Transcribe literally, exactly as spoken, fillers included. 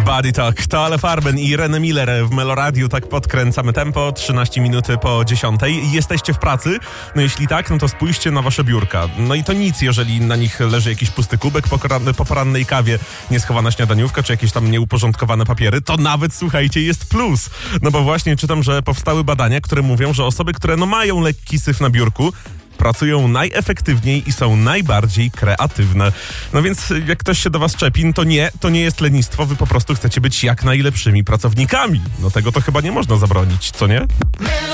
Body Talk, to Ale Farben i René Miller w Meloradiu. Tak podkręcamy tempo, trzynaście minut po dziesiątej. Jesteście w pracy? No jeśli tak, no to spójrzcie na wasze biurka. No i to nic, jeżeli na nich leży jakiś pusty kubek po, koran- po porannej kawie, nieschowana śniadaniówka, czy jakieś tam nieuporządkowane papiery, to nawet, słuchajcie, jest plus. No bo właśnie czytam, że powstały badania, które mówią, że osoby, które no mają lekki syf na biurku, pracują najefektywniej i są najbardziej kreatywne. No więc jak ktoś się do was czepi, to nie, to nie jest lenistwo, wy po prostu chcecie być jak najlepszymi pracownikami. No tego to chyba nie można zabronić, co nie?